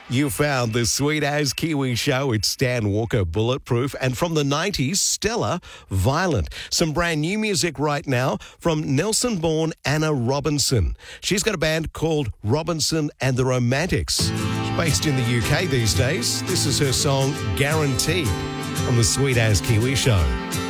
You found the Sweet As Kiwi Show. It's Stan Walker, Bulletproof. And from the 90s, Stella, Violent. Some brand new music right now from Nelson-born Anna Robinson. She's got a band called Robinson and the Romantics. She's based in the UK these days. This is her song, Guaranteed, on the Sweet As Kiwi Show.